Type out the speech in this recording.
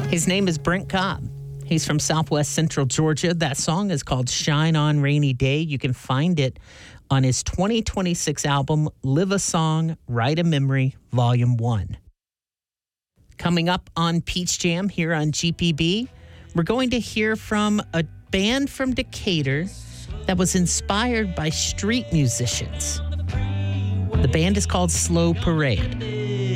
His name is Brent Cobb. He's from Southwest Central Georgia. That song is called Shine On Rainy Day. You can find it on his 2026 album, Live a Song, Write a Memory, Volume 1. Coming up on Peach Jam here on GPB, we're going to hear from a band from Decatur that was inspired by street musicians. The band is called Slow Parade.